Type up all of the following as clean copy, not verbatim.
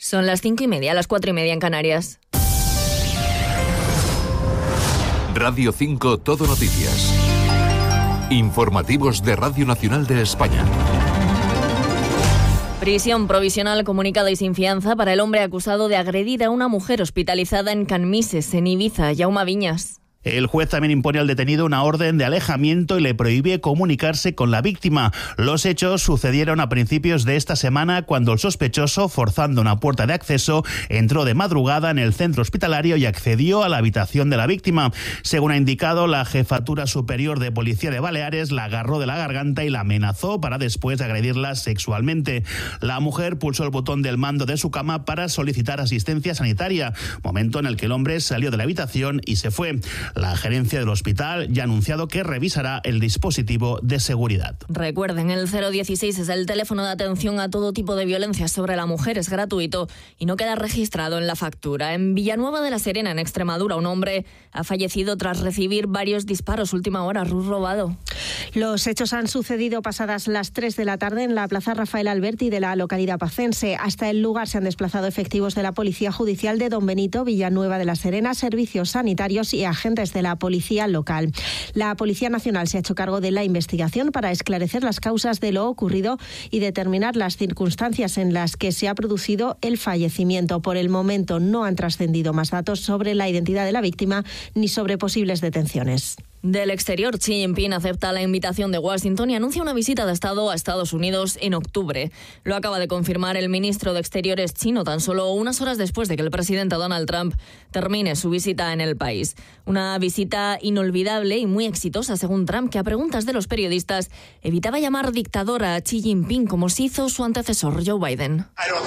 Son las 5:30, las 4:30 en Canarias. Radio 5 Todo Noticias. Informativos de Radio Nacional de España. Prisión provisional comunicada y sin fianza para el hombre acusado de agredir a una mujer hospitalizada en Canmises, en Ibiza. Jaume Viñas. El juez también impone al detenido una orden de alejamiento y le prohíbe comunicarse con la víctima. Los hechos sucedieron a principios de esta semana cuando el sospechoso, forzando una puerta de acceso, entró de madrugada en el centro hospitalario y accedió a la habitación de la víctima. Según ha indicado la Jefatura Superior de Policía de Baleares, la agarró de la garganta y la amenazó para después agredirla sexualmente. La mujer pulsó el botón del mando de su cama para solicitar asistencia sanitaria, momento en el que el hombre salió de la habitación y se fue. La gerencia del hospital ya ha anunciado que revisará el dispositivo de seguridad. Recuerden, el 016 es el teléfono de atención a todo tipo de violencia sobre la mujer. Es gratuito y no queda registrado en la factura. En Villanueva de la Serena, en Extremadura, un hombre ha fallecido tras recibir varios disparos. Última hora, Ruth Robado. Los hechos han sucedido pasadas las 3 de la tarde en la Plaza Rafael Alberti de la localidad pacense. Hasta el lugar se han desplazado efectivos de la Policía Judicial de Don Benito, Villanueva de la Serena, servicios sanitarios y agentes de la policía local. La Policía Nacional se ha hecho cargo de la investigación para esclarecer las causas de lo ocurrido y determinar las circunstancias en las que se ha producido el fallecimiento. Por el momento no han trascendido más datos sobre la identidad de la víctima ni sobre posibles detenciones. Del exterior, Xi Jinping acepta la invitación de Washington y anuncia una visita de Estado a Estados Unidos en octubre. Lo acaba de confirmar el ministro de Exteriores chino tan solo unas horas después de que el presidente Donald Trump termine su visita en el país. Una visita inolvidable y muy exitosa, según Trump, que a preguntas de los periodistas evitaba llamar dictadora a Xi Jinping como se hizo su antecesor Joe Biden.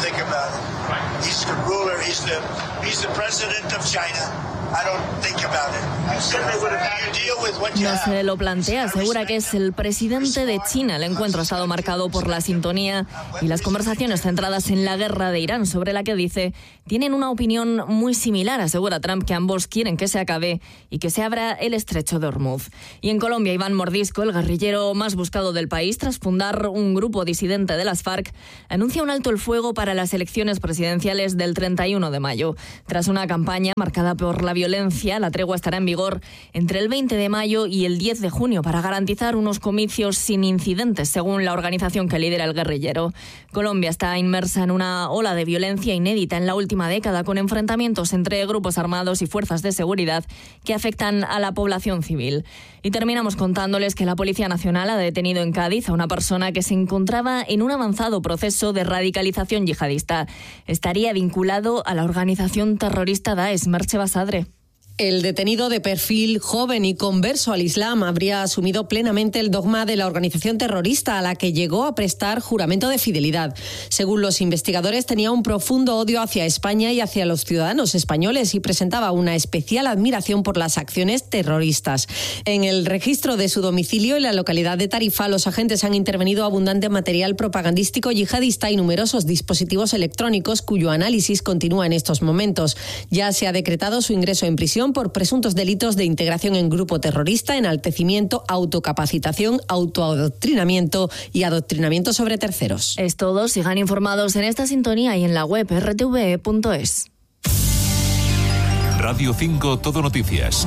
No se lo plantea, asegura que es el presidente de China. El encuentro ha estado marcado por la sintonía y las conversaciones centradas en la guerra de Irán, sobre la que dice tienen una opinión muy similar. Asegura Trump que ambos quieren que se acabe y que se abra el estrecho de Hormuz. Y en Colombia, Iván Mordisco, el guerrillero más buscado del país, tras fundar un grupo disidente de las FARC, anuncia un alto el fuego para las elecciones presidenciales del 31 de mayo. Tras una campaña marcada por la violencia, la tregua estará en vigor entre el 20 de mayo y el 10 de junio para garantizar unos comicios sin incidentes, según la organización que lidera el guerrillero. Colombia está inmersa en una ola de violencia inédita en la última década, con enfrentamientos entre grupos armados y fuerzas de seguridad que afectan a la población civil. Y terminamos contándoles que la Policía Nacional ha detenido en Cádiz a una persona que se encontraba en un avanzado proceso de radicalización yihadista. Estaría vinculado a la organización terrorista Daesh. Merche Basadre. El detenido, de perfil joven y converso al Islam, habría asumido plenamente el dogma de la organización terrorista a la que llegó a prestar juramento de fidelidad. Según los investigadores, tenía un profundo odio hacia España y hacia los ciudadanos españoles y presentaba una especial admiración por las acciones terroristas. En el registro de su domicilio en la localidad de Tarifa, los agentes han intervenido abundante material propagandístico yihadista y numerosos dispositivos electrónicos cuyo análisis continúa en estos momentos. Ya se ha decretado su ingreso en prisión por presuntos delitos de integración en grupo terrorista, enaltecimiento, autocapacitación, autoadoctrinamiento y adoctrinamiento sobre terceros. Es todo. Sigan informados en esta sintonía y en la web rtve.es. Radio 5 Todo Noticias.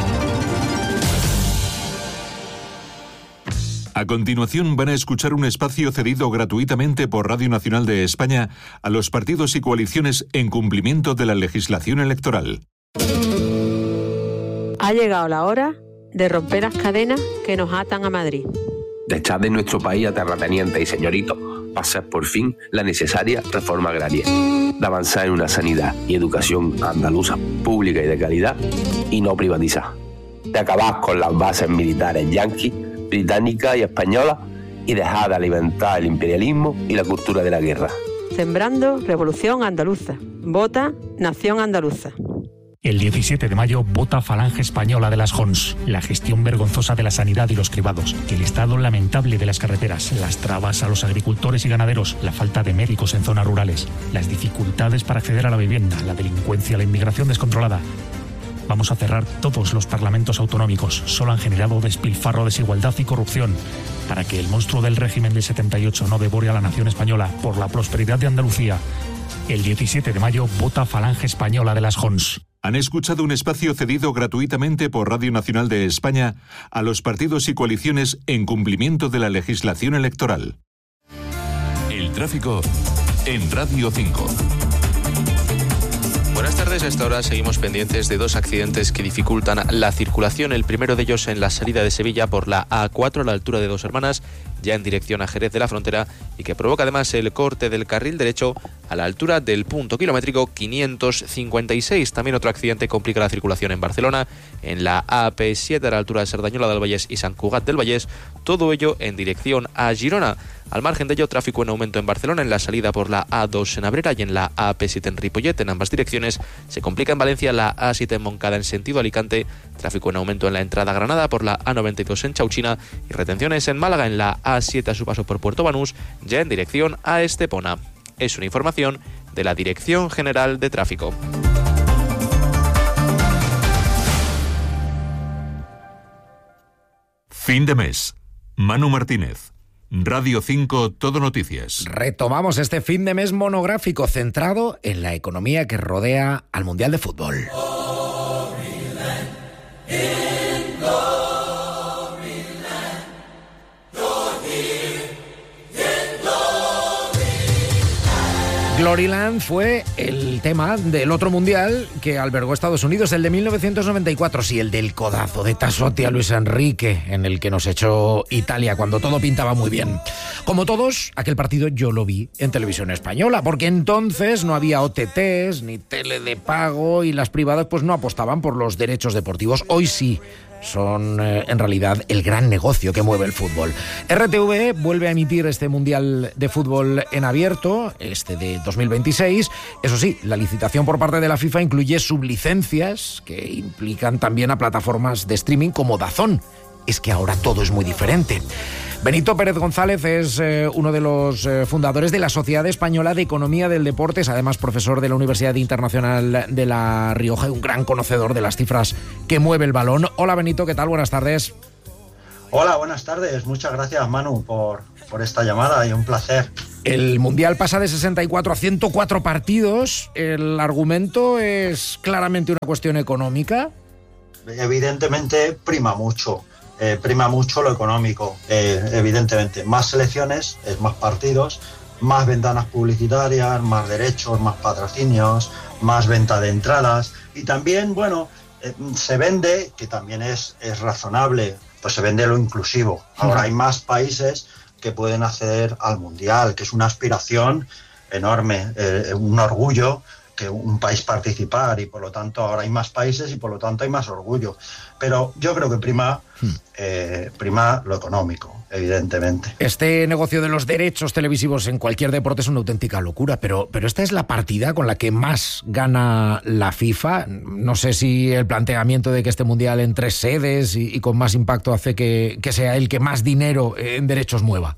A continuación van a escuchar un espacio cedido gratuitamente por Radio Nacional de España a los partidos y coaliciones en cumplimiento de la legislación electoral. Ha llegado la hora de romper las cadenas que nos atan a Madrid. De echar de nuestro país a terratenientes y señoritos, para hacer por fin la necesaria reforma agraria. De avanzar en una sanidad y educación andaluza, pública y de calidad, y no privatizar. De acabar con las bases militares yanquis, británicas y españolas, y dejar de alimentar el imperialismo y la cultura de la guerra. Sembrando Revolución Andaluza. Vota Nación Andaluza. El 17 de mayo vota Falange Española de las Jons. La gestión vergonzosa de la sanidad y los cribados, el estado lamentable de las carreteras, las trabas a los agricultores y ganaderos, la falta de médicos en zonas rurales, las dificultades para acceder a la vivienda, la delincuencia, la inmigración descontrolada. Vamos a cerrar todos los parlamentos autonómicos. Solo han generado despilfarro, desigualdad y corrupción. Para que el monstruo del régimen del 78 no devore a la nación española, por la prosperidad de Andalucía, El 17 de mayo vota Falange Española de las Jons. Han escuchado un espacio cedido gratuitamente por Radio Nacional de España a los partidos y coaliciones en cumplimiento de la legislación electoral. El tráfico en Radio 5. Buenas tardes, a esta hora seguimos pendientes de dos accidentes que dificultan la circulación. El primero de ellos en la salida de Sevilla por la A4 a la altura de Dos Hermanas, ya en dirección a Jerez de la Frontera, y que provoca además el corte del carril derecho a la altura del punto kilométrico 556. También otro accidente complica la circulación en Barcelona, en la AP7 a la altura de Cerdanyola del Vallès y Sant Cugat del Vallès, todo ello en dirección a Girona. Al margen de ello, tráfico en aumento en Barcelona en la salida por la A2 en Abrera y en la AP7 en Ripollet, en ambas direcciones. Se complica en Valencia la A7 en Montcada en sentido Alicante, tráfico en aumento en la entrada a Granada por la A92 en Chauchina y retenciones en Málaga en la A7 a su paso por Puerto Banús, ya en dirección a Estepona. Es una información de la Dirección General de Tráfico. Fin de mes. Manu Martínez. Radio 5 Todo Noticias. Retomamos este fin de mes monográfico centrado en la economía que rodea al Mundial de Fútbol. Gloryland fue el tema del otro mundial que albergó Estados Unidos, el de 1994, sí, el del codazo de Tassotti a Luis Enrique, en el que nos echó Italia cuando todo pintaba muy bien. Como todos, aquel partido yo lo vi en televisión española, porque entonces no había OTTs ni tele de pago y las privadas pues no apostaban por los derechos deportivos. Hoy sí. Son en realidad el gran negocio que mueve el fútbol. RTV vuelve a emitir este Mundial de Fútbol en abierto, este de 2026. Eso sí, la licitación por parte de la FIFA incluye sublicencias que implican también a plataformas de streaming como DAZN. Es que ahora todo es muy diferente. Benito Pérez González es uno de los fundadores de la Sociedad Española de Economía del Deporte, es además profesor de la Universidad Internacional de La Rioja y un gran conocedor de las cifras que mueve el balón. Hola Benito, ¿qué tal? Buenas tardes. Hola, buenas tardes. Muchas gracias Manu por esta llamada y un placer. El Mundial pasa de 64 a 104 partidos. ¿El argumento es claramente una cuestión económica? Evidentemente prima mucho lo económico, evidentemente. Más selecciones, es más partidos, más ventanas publicitarias, más derechos, más patrocinios, más venta de entradas. Y también, se vende, que también es razonable, pues se vende lo inclusivo. Ahora hay más países que pueden acceder al Mundial, que es una aspiración enorme, un orgullo que un país participar, y por lo tanto ahora hay más países y por lo tanto hay más orgullo. Pero yo creo que prima lo económico, evidentemente. Este negocio de los derechos televisivos en cualquier deporte es una auténtica locura, pero esta es la partida con la que más gana la FIFA. No sé si el planteamiento de que este mundial en 3 sedes y con más impacto hace que sea el que más dinero en derechos mueva.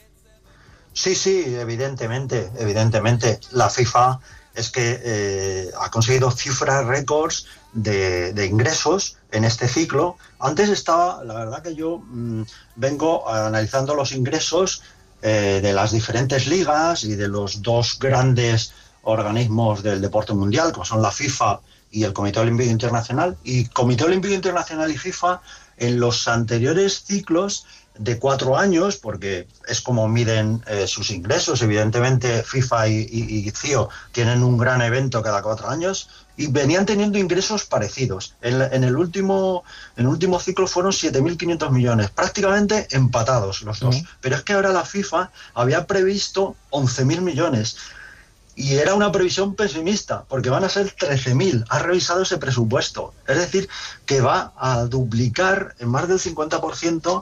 Sí, evidentemente. La FIFA es que ha conseguido cifras récords de ingresos en este ciclo. Antes estaba, la verdad que yo vengo analizando los ingresos de las diferentes ligas y de los dos grandes organismos del deporte mundial, como son la FIFA y el Comité Olímpico Internacional. Y Comité Olímpico Internacional y FIFA en los anteriores ciclos de 4 años, porque es como miden sus ingresos. Evidentemente FIFA y CIO tienen un gran evento cada 4 años y venían teniendo ingresos parecidos. En el último ciclo fueron 7.500 millones, prácticamente empatados los dos. Pero es que ahora la FIFA había previsto 11.000 millones. Y era una previsión pesimista, porque van a ser 13.000. Ha revisado ese presupuesto. Es decir, que va a duplicar en más del 50%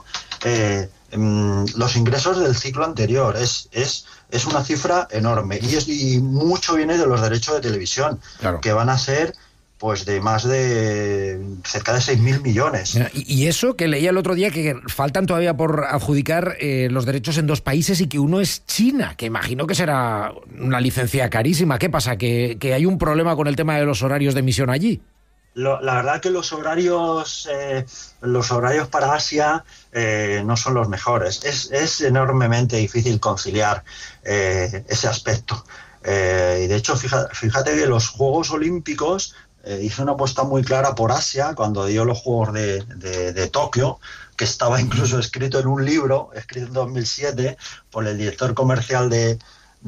los ingresos del ciclo anterior. Es una cifra enorme. Y mucho viene de los derechos de televisión, claro, que van a ser pues de más de cerca de 6.000 millones. Y eso que leía el otro día, que faltan todavía por adjudicar los derechos en 2 países y que uno es China, que imagino que será una licencia carísima. ¿Qué pasa? ¿Que hay un problema con el tema de los horarios de emisión allí? La verdad que los horarios para Asia no son los mejores. Es enormemente difícil conciliar ese aspecto. Y de hecho, fíjate que los Juegos Olímpicos hizo una apuesta muy clara por Asia cuando dio los Juegos de Tokio, que estaba incluso escrito en un libro, escrito en 2007, por el director comercial del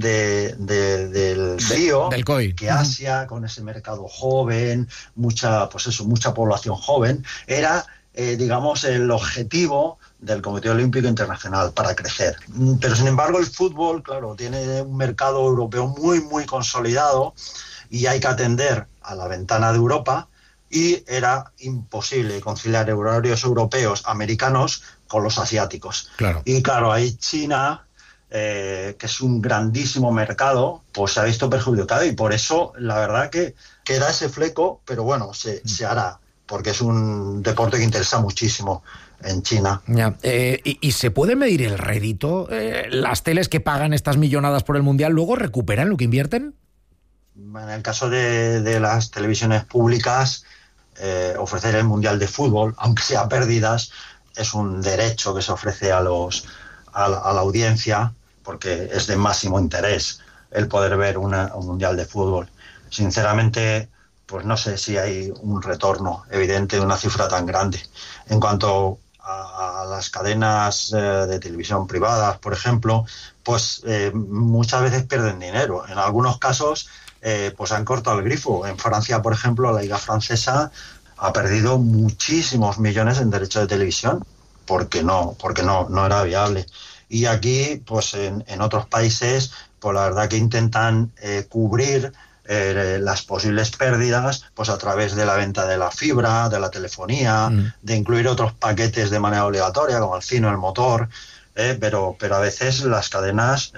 CIO, del COI, que Asia, con ese mercado joven, mucha población joven, era, digamos, el objetivo del Comité Olímpico Internacional para crecer. Pero, sin embargo, el fútbol, claro, tiene un mercado europeo muy, muy consolidado y hay que atender a la ventana de Europa, y era imposible conciliar horarios europeos, americanos, con los asiáticos. Claro. Y claro, ahí China, que es un grandísimo mercado, pues se ha visto perjudicado, y por eso la verdad que queda ese fleco, pero bueno, se hará, porque es un deporte que interesa muchísimo en China. Ya. ¿Y se puede medir el rédito? ¿Las teles que pagan estas millonadas por el Mundial luego recuperan lo que invierten? En el caso de las televisiones públicas, ofrecer el Mundial de Fútbol, aunque sea pérdidas, es un derecho que se ofrece a la audiencia, porque es de máximo interés el poder ver un Mundial de Fútbol. Sinceramente, pues no sé si hay un retorno evidente de una cifra tan grande. En cuanto a las cadenas de televisión privadas, por ejemplo, pues muchas veces pierden dinero. En algunos casos pues han cortado el grifo. En Francia, por ejemplo, la Liga francesa ha perdido muchísimos millones en derechos de televisión porque no era viable. Y aquí, pues en otros países, pues la verdad que intentan cubrir las posibles pérdidas pues a través de la venta de la fibra, de la telefonía, de incluir otros paquetes de manera obligatoria, como el cine, el motor. Pero a veces las cadenas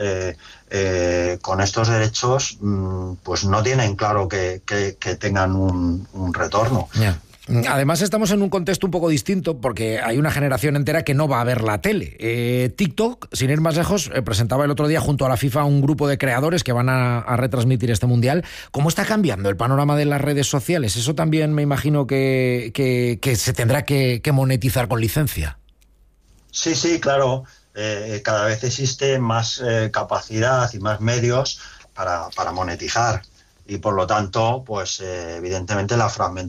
con estos derechos pues no tienen claro que tengan un retorno. Yeah. Además estamos en un contexto un poco distinto porque hay una generación entera que no va a ver la tele. TikTok, sin ir más lejos, presentaba el otro día junto a la FIFA un grupo de creadores que van a retransmitir este Mundial. ¿Cómo está cambiando el panorama de las redes sociales? Eso también me imagino que se tendrá que monetizar con licencia. Sí, claro. Cada vez existe más capacidad y más medios para monetizar, y por lo tanto, pues evidentemente la fragmentación